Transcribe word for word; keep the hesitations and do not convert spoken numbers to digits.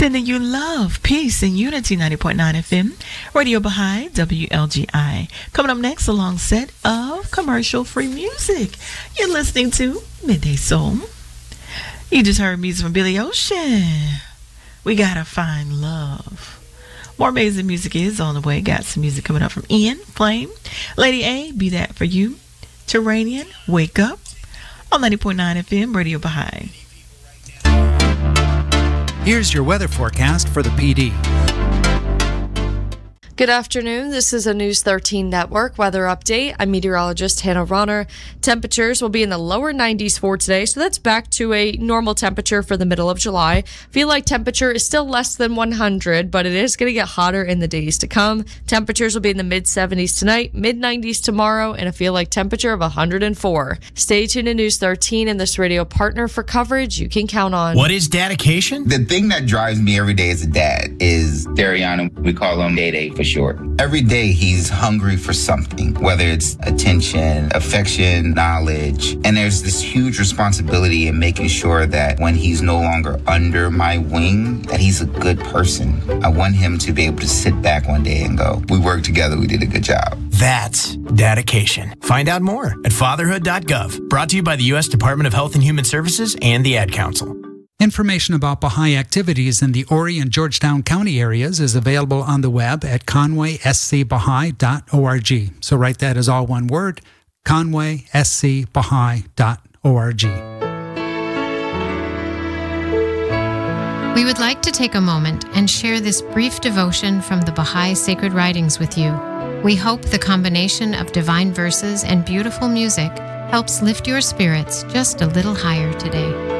Sending you love, peace, and unity. Ninety point nine F M, Radio Baha'i, W L G I. Coming up next, a long set of commercial-free music. You're listening to Midday Soul. You just heard music from Billy Ocean. We gotta find love. More amazing music is on the way. Got some music coming up from Ian, Flame, Lady A, Be That For You, Terranian, Wake Up, on ninety point nine F M, Radio Baha'i. Here's your weather forecast for the P D. Good afternoon. This is a News thirteen Network weather update. I'm meteorologist Hannah Ronner. Temperatures will be in the lower nineties for today, so that's back to a normal temperature for the middle of July. Feel like temperature is still less than one hundred, but it is going to get hotter in the days to come. Temperatures will be in the mid seventies tonight, mid nineties tomorrow, and a feel like temperature of one hundred four. Stay tuned to News thirteen and this radio partner for coverage you can count on. What is dedication? The thing that drives me every day as a dad is Dariana. We call him Day Day for short. Every day he's hungry for something, whether it's attention, affection, knowledge. And there's this huge responsibility in making sure that when he's no longer under my wing, that he's a good person. I want him to be able to sit back one day and go, we worked together, we did a good job. That's dedication. Find out more at fatherhood dot gov. Brought to you by the U S Department of Health and Human Services and the Ad Council. Information about Baha'i activities in the Horry and Georgetown County areas is available on the web at conway s c baha'i dot org. So write that as all one word, conway s c baha'i dot org. We would like to take a moment and share this brief devotion from the Baha'i Sacred Writings with you. We hope the combination of divine verses and beautiful music helps lift your spirits just a little higher today.